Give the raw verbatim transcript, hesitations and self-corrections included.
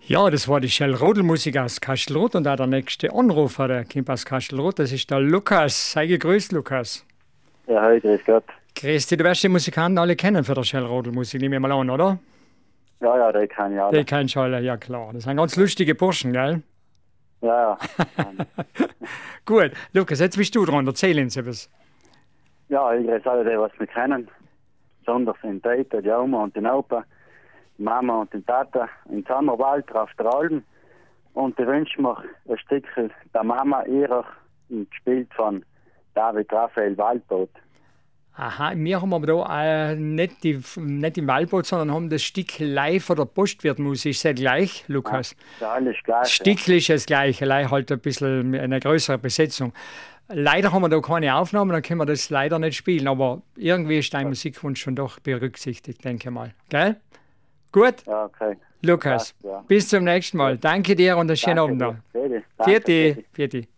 Ja, das war die Schellrodl-Musik aus Kastelruth und auch der nächste Anrufer, der kommt aus Kastelruth, das ist der Lukas. Sei gegrüßt, Lukas. Ja, hi, grüß Gott. Grüß dich, du wirst die Musikanten alle kennen für die Schellrodl-Musik, nehme ich mal an, oder? Ja, ja, die kann ich alle. Die kennst du alle, ja klar. Das sind ganz lustige Burschen, gell? Ja, ja. Gut, Lukas, jetzt bist du dran, erzähl uns etwas. Ja, ich grüße alle, die was wir kennen. Besonders den Tata, die Oma und den Opa, die Mama und den Tata, in Zammerwald auf der Alm. Und ich wünsche mir ein Stückchen der Mama ihrer, gespielt von David Raphael Waldboot. Aha, wir haben aber da äh, nicht, die, nicht im Waldboot, sondern haben das Stück live von der Postwirtmusik. Ist das gleich, Lukas? Ja, alles gleich. Das Stückchen ist das gleiche, leider halt ein bisschen eine größere Besetzung. Leider haben wir da keine Aufnahmen, dann können wir das leider nicht spielen, aber irgendwie ist dein Musikwunsch schon doch berücksichtigt, denke ich mal. Gell? Gut? Ja, okay. Lukas, Passt, ja. bis zum nächsten Mal. Danke dir und einen schönen Abend noch. Bitte. Vierte, vierte.